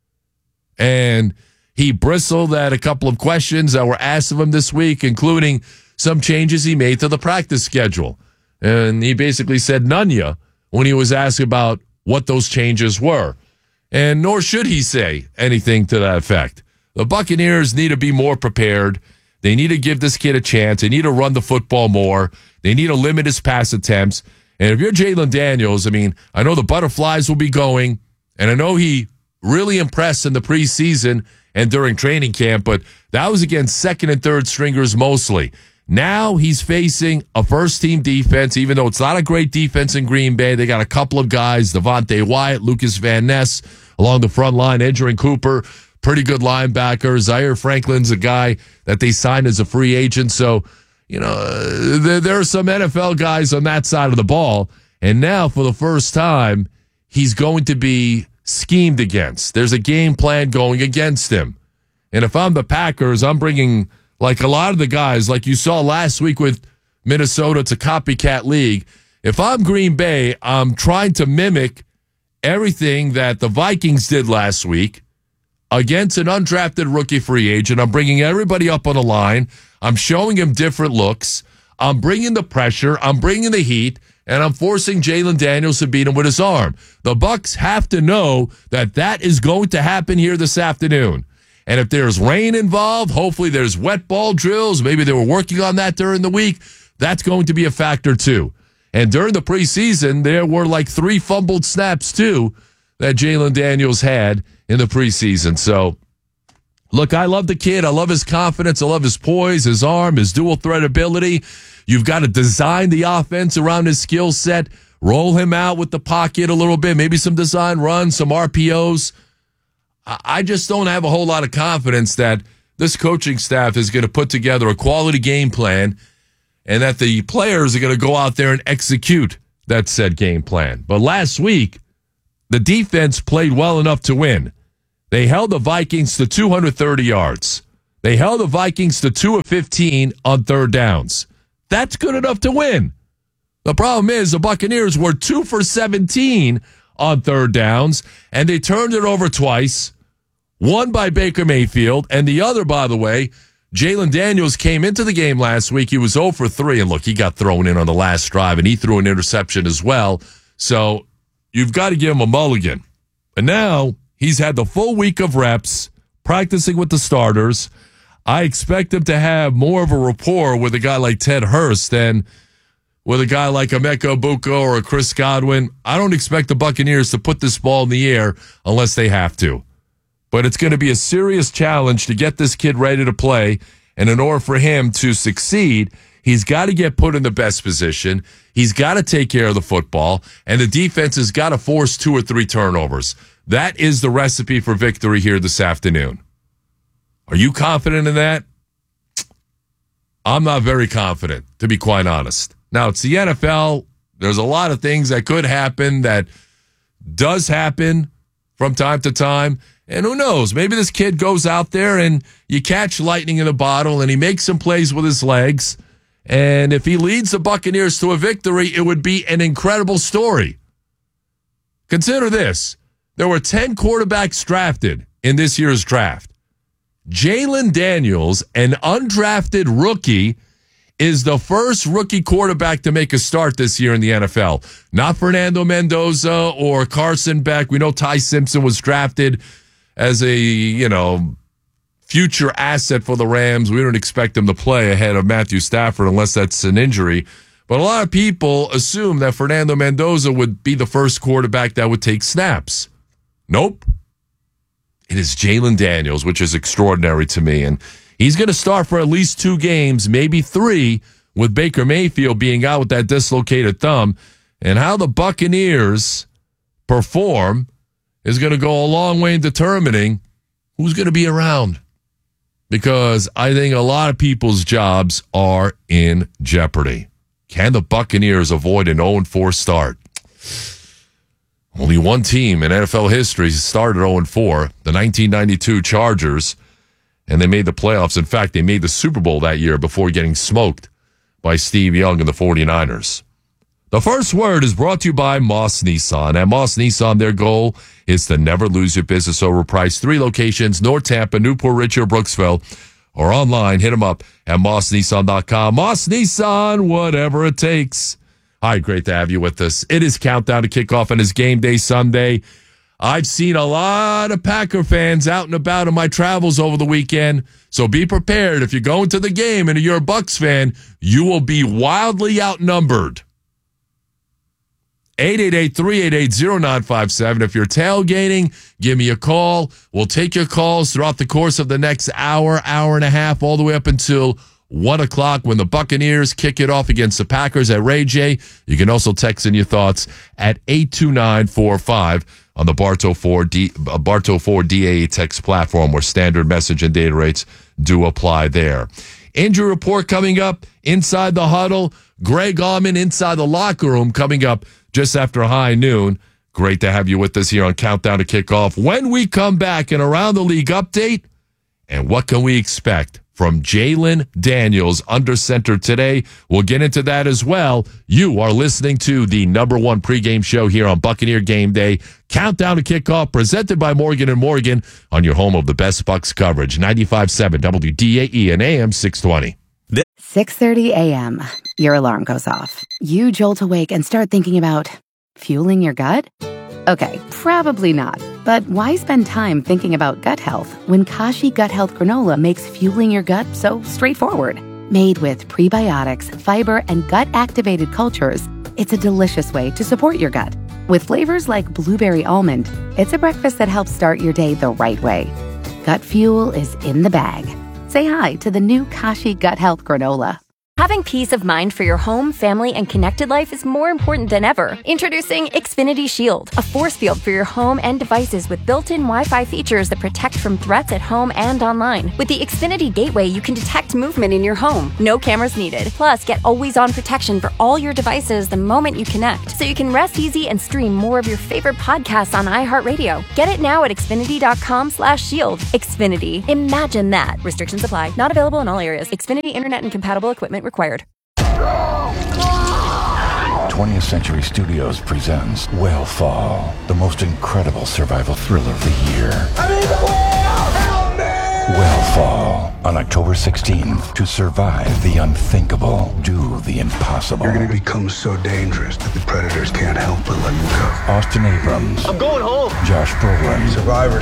And he bristled at a couple of questions that were asked of him this week, including some changes he made to the practice schedule. And he basically said none ya when he was asked about what those changes were. And nor should he say anything to that effect. The Buccaneers need to be more prepared. They need to give this kid a chance. They need to run the football more. They need to limit his pass attempts. And if you're Jalen Daniels, I know the butterflies will be going, and I know he really impressed in the preseason and during training camp, but that was against second and third stringers mostly. Now he's facing a first-team defense, even though it's not a great defense in Green Bay. They got a couple of guys, Devontae Wyatt, Lucas Van Ness, along the front line, Edgerrin Cooper, pretty good linebacker. Zaire Franklin's a guy that they signed as a free agent. So, there are some NFL guys on that side of the ball. And now, for the first time, he's going to be schemed against. There's a game plan going against him. And if I'm the Packers, I'm bringing, like a lot of the guys, like you saw last week with Minnesota, it's a copycat league. If I'm Green Bay, I'm trying to mimic everything that the Vikings did last week against an undrafted rookie free agent. I'm bringing everybody up on the line. I'm showing him different looks. I'm bringing the pressure. I'm bringing the heat. And I'm forcing Jalen Daniels to beat him with his arm. The Bucs have to know that that is going to happen here this afternoon. And if there's rain involved, hopefully there's wet ball drills. Maybe they were working on that during the week. That's going to be a factor too. And during the preseason, there were like 3 fumbled snaps too that Jalen Daniels had in the preseason. So, look, I love the kid. I love his confidence. I love his poise, his arm, his dual threat ability. You've got to design the offense around his skill set, roll him out with the pocket a little bit, maybe some design runs, some RPOs. I just don't have a whole lot of confidence that this coaching staff is going to put together a quality game plan and that the players are going to go out there and execute that said game plan. But last week, the defense played well enough to win. They held the Vikings to 230 yards. They held the Vikings to 2 of 15 on third downs. That's good enough to win. The problem is the Buccaneers were 2 for 17 on third downs, and they turned it over twice. One by Baker Mayfield, and the other, by the way, Jalen Daniels came into the game last week. He was 0 for 3, and look, he got thrown in on the last drive, and he threw an interception as well. So you've got to give him a mulligan. And now he's had the full week of reps, practicing with the starters. I expect him to have more of a rapport with a guy like Ted Hurst than with a guy like Emeka Egbuka or a Chris Godwin. I don't expect the Buccaneers to put this ball in the air unless they have to. But it's going to be a serious challenge to get this kid ready to play. And in order for him to succeed, he's got to get put in the best position. He's got to take care of the football. And the defense has got to force 2 or 3 turnovers. That is the recipe for victory here this afternoon. Are you confident in that? I'm not very confident, to be quite honest. Now, it's the NFL. There's a lot of things that could happen that does happen from time to time. And who knows? Maybe this kid goes out there and you catch lightning in a bottle and he makes some plays with his legs. And if he leads the Buccaneers to a victory, it would be an incredible story. Consider this. There were 10 quarterbacks drafted in this year's draft. Jalen Daniels, an undrafted rookie, is the first rookie quarterback to make a start this year in the NFL. Not Fernando Mendoza or Carson Beck. We know Ty Simpson was drafted as a, future asset for the Rams. We don't expect him to play ahead of Matthew Stafford unless that's an injury. But a lot of people assume that Fernando Mendoza would be the first quarterback that would take snaps. Nope. It is Jalen Daniels, which is extraordinary to me. And he's going to start for at least 2 games, maybe 3, with Baker Mayfield being out with that dislocated thumb. And how the Buccaneers perform is going to go a long way in determining who's going to be around. Because I think a lot of people's jobs are in jeopardy. Can the Buccaneers avoid an 0-4 start? Only one team in NFL history started 0-4, the 1992 Chargers, and they made the playoffs. In fact, they made the Super Bowl that year before getting smoked by Steve Young and the 49ers. The first word is brought to you by Moss Nissan. At Moss Nissan, their goal is to never lose your business overpriced. 3 locations, North Tampa, Newport Richie, or Brooksville, or online. Hit them up at mossnissan.com. Moss Nissan, whatever it takes. Hi, great to have you with us. It is countdown to kickoff and it's game day Sunday. I've seen a lot of Packer fans out and about in my travels over the weekend, so be prepared. If you're going to the game and you're a Bucs fan, you will be wildly outnumbered. 888-388-0957. If you're tailgating, give me a call. We'll take your calls throughout the course of the next hour, hour and a half, all the way up until 1 o'clock when the Buccaneers kick it off against the Packers at Ray J. You can also text in your thoughts at 82945 on the Bartow 4 DAE text platform, where standard message and data rates do apply there. Injury report coming up inside the huddle. Greg Auman inside the locker room coming up just after high noon. Great to have you with us here on Countdown to Kickoff. When we come back, an Around the League update, and what can we expect from Jalen Daniels under center today? We'll get into that as well. You are listening to the #1 pregame show here on Buccaneer Game Day. Countdown to Kickoff, presented by Morgan & Morgan on your home of the best Bucs coverage. 95.7 WDAE and AM 620.
6:30 a.m. Your alarm goes off. You jolt awake and start thinking about fueling your gut? Okay, probably not. But why spend time thinking about gut health when Kashi Gut Health Granola makes fueling your gut so straightforward? Made with prebiotics, fiber, and gut-activated cultures, it's a delicious way to support your gut. With flavors like blueberry almond, it's a breakfast that helps start your day the right way. Gut fuel is in the bag. Say hi to the new Kashi Gut Health Granola.
Having peace of mind for your home, family, and connected life is more important than ever. Introducing Xfinity Shield, a force field for your home and devices with built-in Wi-Fi features that protect from threats at home and online. With the Xfinity Gateway, you can detect movement in your home. No cameras needed. Plus, get always-on protection for all your devices the moment you connect, so you can rest easy and stream more of your favorite podcasts on iHeartRadio. Get it now at Xfinity.com/shield. Xfinity. Imagine that. Restrictions apply. Not available in all areas. Xfinity Internet and compatible equipment required.
20th Century Studios presents Whalefall, the most incredible survival thriller of the year. Whalefall, on October 16th. To survive the unthinkable, do the impossible.
You're going to become so dangerous that the predators can't help but let you go.
Austin Abrams.
I'm going home.
Josh Brolin.
Survivor.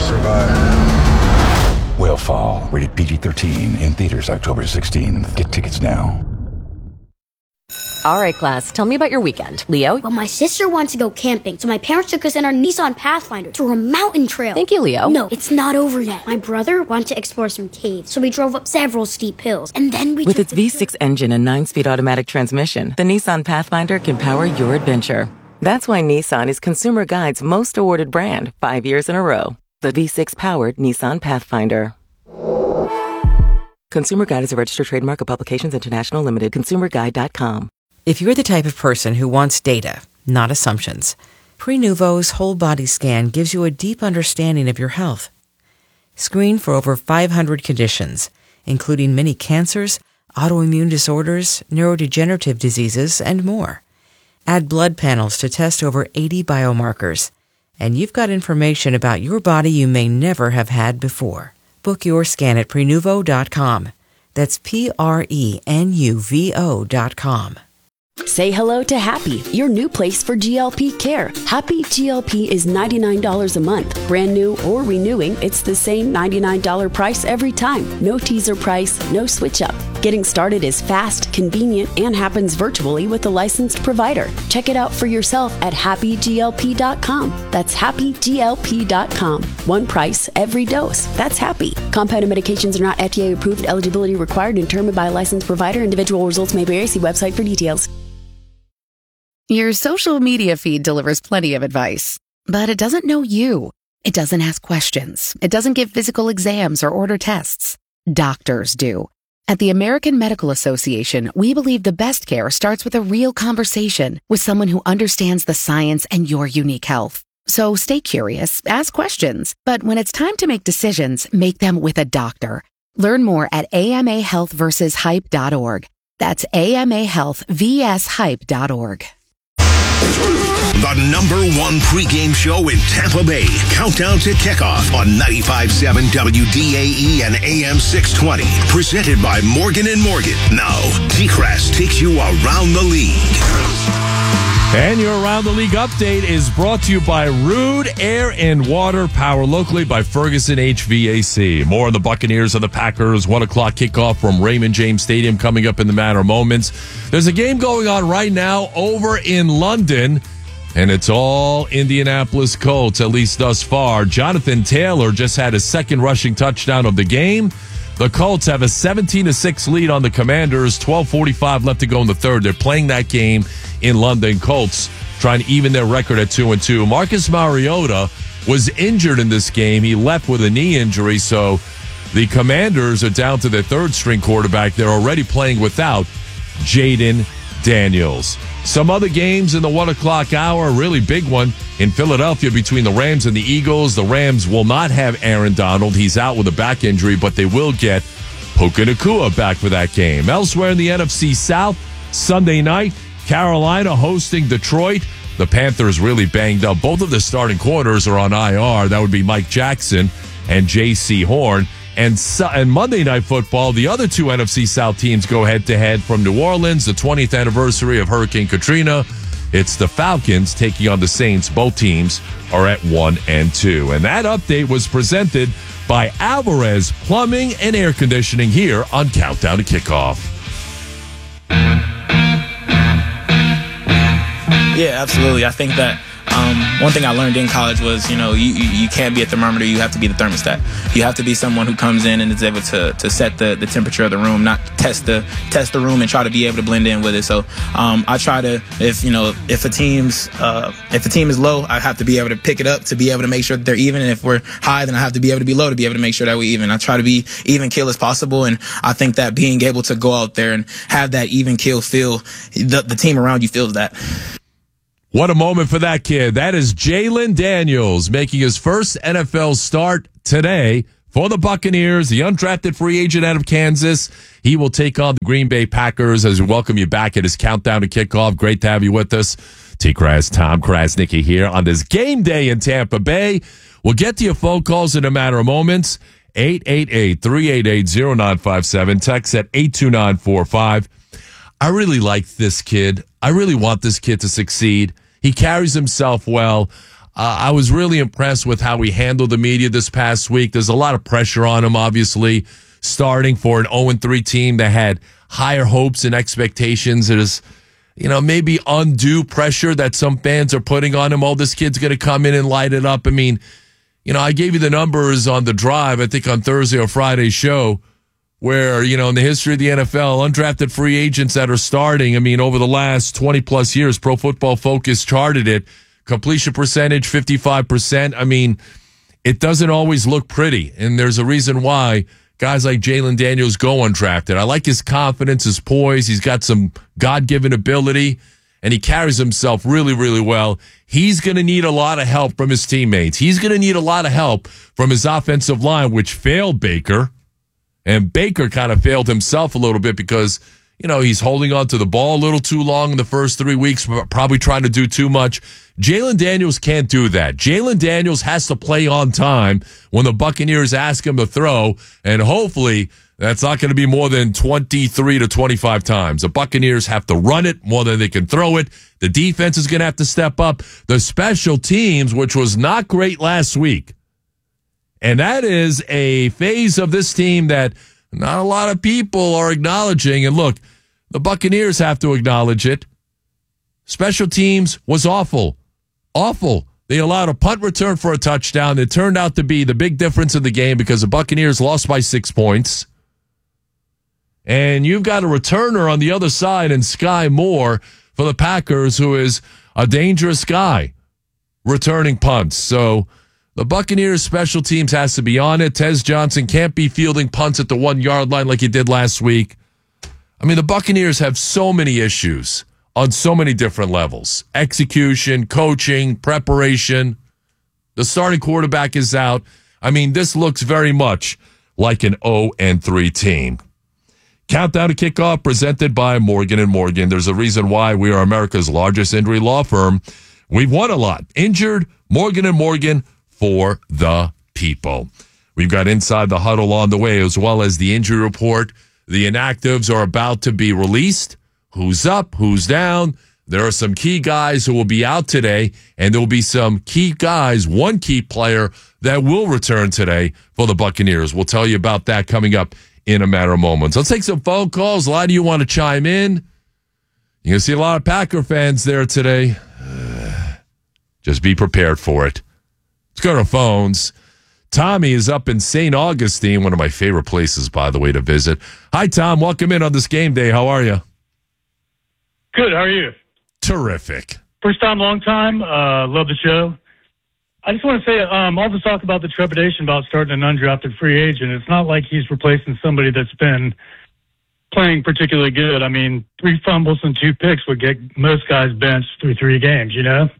Whalefall, rated PG-13, in theaters October 16th. Get tickets now.
All right, class, tell me about your weekend. Leo?
Well, my sister wants to go camping, so my parents took us in our Nissan Pathfinder to a mountain trail.
Thank you, Leo.
No, it's not over yet. My brother wanted to explore some caves, so we drove up several steep hills, and then we
With its V6 engine and 9-speed automatic transmission, the Nissan Pathfinder can power your adventure. That's why Nissan is Consumer Guide's most awarded brand 5 years in a row. The V6-powered Nissan Pathfinder. Consumer Guide is a registered trademark of Publications International Limited. ConsumerGuide.com.
If you're the type of person who wants data, not assumptions, Prenuvo's whole body scan gives you a deep understanding of your health. Screen for over 500 conditions, including many cancers, autoimmune disorders, neurodegenerative diseases, and more. Add blood panels to test over 80 biomarkers, and you've got information about your body you may never have had before. Book your scan at Prenuvo.com. That's Prenuvo.com.
Say hello to Happy, your new place for GLP care. Happy GLP is $99 a month. Brand new or renewing, it's the same $99 price every time. No teaser price, no switch up. Getting started is fast, convenient, and happens virtually with a licensed provider. Check it out for yourself at happyglp.com. That's happyglp.com. One price, every dose. That's Happy. Compounded medications are not FDA approved. Eligibility required and determined by a licensed provider. Individual results may vary. See website for details.
Your social media feed delivers plenty of advice, but it doesn't know you. It doesn't ask questions. It doesn't give physical exams or order tests. Doctors do. At the American Medical Association, we believe the best care starts with a real conversation with someone who understands the science and your unique health. So stay curious, ask questions, but when it's time to make decisions, make them with a doctor. Learn more at amahealthversushype.org. That's amahealthvshype.org.
The #1 pregame show in Tampa Bay. Countdown to Kickoff on 95.7 WDAE and AM 620. Presented by Morgan & Morgan. Now, T-Crest takes you around the league.
And your Around the League update is brought to you by Rude Air and Water, powered locally by Ferguson HVAC. More on the Buccaneers and the Packers. 1 o'clock kickoff from Raymond James Stadium coming up in the matter of moments. There's a game going on right now over in London, and it's all Indianapolis Colts, at least thus far. Jonathan Taylor just had his second rushing touchdown of the game. The Colts have a 17-6 lead on the Commanders. 12:45 left to go in the third. They're playing that game in London. Colts trying to even their record at 2-2. Marcus Mariota was injured in this game. He left with a knee injury, so the Commanders are down to their third-string quarterback. They're already playing without Jaden Daniels. Some other games in the 1 o'clock hour, a really big one in Philadelphia between the Rams and the Eagles. The Rams will not have Aaron Donald. He's out with a back injury, but they will get Puka Nacua back for that game. Elsewhere in the NFC South, Sunday night, Carolina hosting Detroit. The Panthers really banged up. Both of the starting corners are on IR. That would be Mike Jackson and J.C. Horn. And Monday Night Football, the other two NFC South teams go head-to-head from New Orleans, the 20th anniversary of Hurricane Katrina. It's the Falcons taking on the Saints. Both teams are at 1-2. And that update was presented by Alvarez Plumbing and Air Conditioning here on Countdown to Kickoff.
Yeah, absolutely. I think that
one thing I learned in college was, you can't be a thermometer. You have to be the thermostat. You have to be someone who comes in and is able to set the temperature of the room, not test the room and try to be able to blend in with it. So I try to, if a team is low, I have to be able to pick it up to be able to make sure that they're even. And if we're high, then I have to be able to be low to be able to make sure that we're even. I try to be even kill as possible, and I think that being able to go out there and have that even kill feel, the team around you feels that.
What a moment for that kid. That is Jalen Daniels making his first NFL start today for the Buccaneers, the undrafted free agent out of Kansas. He will take on the Green Bay Packers as we welcome you back at his countdown to kickoff. Great to have you with us. T-Kras, Tom Krasnicky here on this game day in Tampa Bay. We'll get to your phone calls in a matter of moments. 888-388-0957. Text at 82945. I really like this kid. I really want this kid to succeed. He carries himself well. I was really impressed with how he handled the media this past week. There's a lot of pressure on him, obviously, starting for an 0-3 team that had higher hopes and expectations. It is, maybe undue pressure that some fans are putting on him. Oh, this kid's going to come in and light it up. I mean, I gave you the numbers on the drive, I think on Thursday or Friday's show, where, in the history of the NFL, undrafted free agents that are starting, over the last 20-plus years, Pro Football Focus charted it, completion percentage, 55%. It doesn't always look pretty, and there's a reason why guys like Jalen Daniels go undrafted. I like his confidence, his poise. He's got some God-given ability, and he carries himself really, really well. He's going to need a lot of help from his teammates. He's going to need a lot of help from his offensive line, which failed Baker. And Baker kind of failed himself a little bit because, he's holding on to the ball a little too long in the first 3 weeks, probably trying to do too much. Jalen Daniels can't do that. Jalen Daniels has to play on time when the Buccaneers ask him to throw, and hopefully that's not going to be more than 23 to 25 times. The Buccaneers have to run it more than they can throw it. The defense is going to have to step up. The special teams, which was not great last week, and that is a phase of this team that not a lot of people are acknowledging. And look, the Buccaneers have to acknowledge it. Special teams was awful. Awful. They allowed a punt return for a touchdown. It turned out to be the big difference in the game because the Buccaneers lost by 6 points. And you've got a returner on the other side in Sky Moore for the Packers, who is a dangerous guy returning punts. So the Buccaneers special teams has to be on it. Tez Johnson can't be fielding punts at the 1-yard line like he did last week. The Buccaneers have so many issues on so many different levels. Execution, coaching, preparation. The starting quarterback is out. This looks very much like an 0-3 team. Countdown to Kickoff presented by Morgan & Morgan. There's a reason why we are America's largest injury law firm. We've won a lot. Injured, Morgan & Morgan, for the people. We've got Inside the Huddle on the way, as well as the injury report. The inactives are about to be released. Who's up? Who's down? There are some key guys who will be out today, and there will be some key guys, one key player that will return today for the Buccaneers. We'll tell you about that coming up in a matter of moments. Let's take some phone calls. A lot of you want to chime in. You're going to see a lot of Packer fans there today. Just be prepared for it. Let's go to our phones. Tommy is up in St. Augustine, one of my favorite places, by the way, to visit. Hi, Tom. Welcome in on this game day. How are you?
Good. How are you?
Terrific.
First time, long time. Love the show. I just want to say, all this talk about the trepidation about starting an undrafted free agent, it's not like he's replacing somebody that's been playing particularly good. 3 fumbles and 2 picks would get most guys benched through 3 games,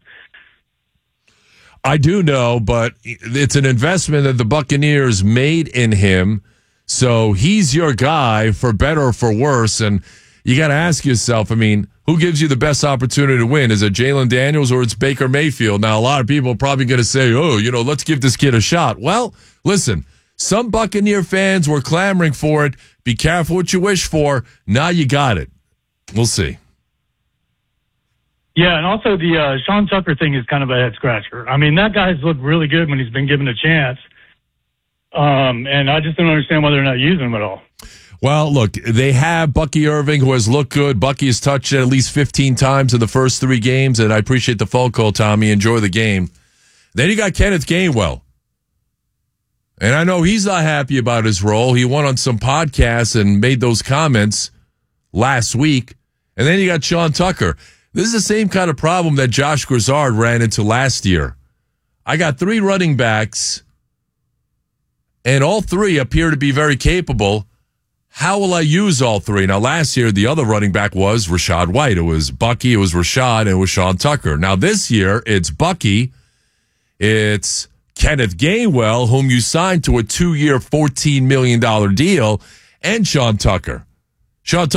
I do know, but it's an investment that the Buccaneers made in him. So he's your guy for better or for worse. And you got to ask yourself, who gives you the best opportunity to win? Is it Jalen Daniels or it's Baker Mayfield? Now, a lot of people are probably going to say, let's give this kid a shot. Well, listen, some Buccaneer fans were clamoring for it. Be careful what you wish for. Now you got it. We'll see.
Yeah, and also the Sean Tucker thing is kind of a head-scratcher. That guy's looked really good when he's been given a chance. And I just don't understand why they're not using him at all.
Well, look, they have Bucky Irving, who has looked good. Bucky has touched it at least 15 times in the first 3 games, and I appreciate the phone call, Tommy. Enjoy the game. Then you got Kenneth Gainwell. And I know he's not happy about his role. He went on some podcasts and made those comments last week. And then you got Sean Tucker. This is the same kind of problem that Josh Grizzard ran into last year. I got 3 running backs, and all 3 appear to be very capable. How will I use all 3? Now, last year, the other running back was Rachaad White. It was Bucky, it was Rashad, and it was Sean Tucker. Now, this year, it's Bucky, it's Kenneth Gainwell, whom you signed to a 2-year, $14 million deal, and Sean Tucker. Sean Tucker